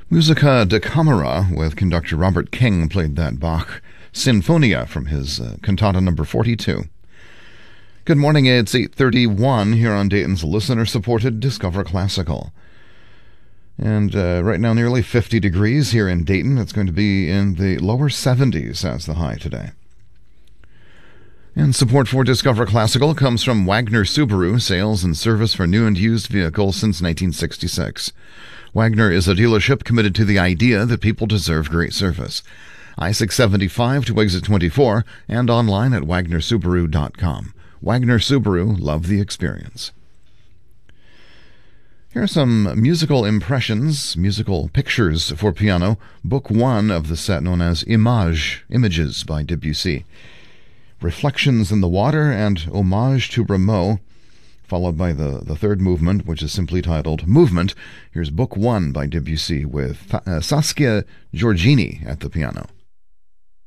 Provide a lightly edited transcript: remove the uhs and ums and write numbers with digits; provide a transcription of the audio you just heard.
Musica da Camera with conductor Robert King played that Bach Sinfonia from his cantata number 42. Good morning, it's 8:31 here on Dayton's listener-supported Discover Classical. And right now nearly 50 degrees here in Dayton. It's going to be in the lower 70s as the high today. And support for Discover Classical comes from Wagner Subaru, sales and service for new and used vehicles since 1966. Wagner is a dealership committed to the idea that people deserve great service. I-675 to exit 24 and online at wagnersubaru.com. Wagner Subaru, love the experience. Here are some musical impressions, musical pictures for piano, book one of the set known as Images by Debussy. Reflections in the Water and Homage to Rameau, followed by the third movement, which is simply titled Movement. Here's book one by Debussy with Saskia Giorgini at the piano.